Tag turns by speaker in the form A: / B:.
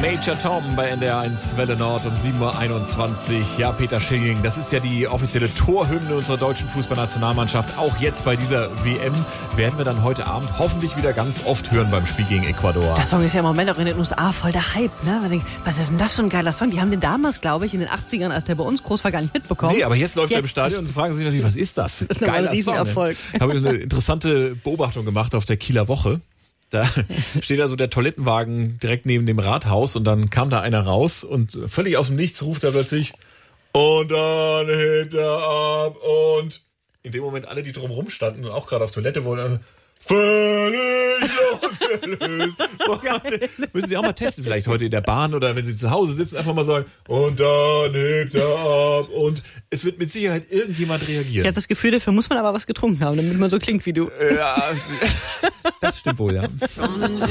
A: Major Tom bei NDR 1 Welle Nord um 7.21 Uhr. Ja, Peter Schilling, das ist ja die offizielle Torhymne unserer deutschen Fußballnationalmannschaft. Auch jetzt bei dieser WM werden wir dann heute Abend hoffentlich wieder ganz oft hören beim Spiel gegen Ecuador.
B: Der Song ist ja im Moment auch in den USA voll der Hype, ne? Man denkt, was ist denn das für ein geiler Song? Die haben den damals, glaube ich, in den 80ern, als der bei uns groß war, gar nicht mitbekommen.
A: Nee, aber jetzt läuft er im Stadion und fragen sich natürlich, was ist das?
B: Das ist ein Riesenerfolg.
A: Ich habe eine interessante Beobachtung gemacht auf der Kieler Woche. Da steht also der Toilettenwagen direkt neben dem Rathaus und dann kam da einer raus und völlig aus dem Nichts ruft er plötzlich und dann hebt er ab und in dem Moment alle, die drumherum standen und auch gerade auf Toilette wollten, also völlig losgelöst. Müssen Sie auch mal testen, vielleicht heute in der Bahn oder wenn Sie zu Hause sitzen, einfach mal sagen, und dann hebt er ab. Und es wird mit Sicherheit irgendjemand reagieren.
B: Ich habe das Gefühl, dafür muss man aber was getrunken haben, damit man so klingt wie du.
A: Ja, das stimmt wohl, ja.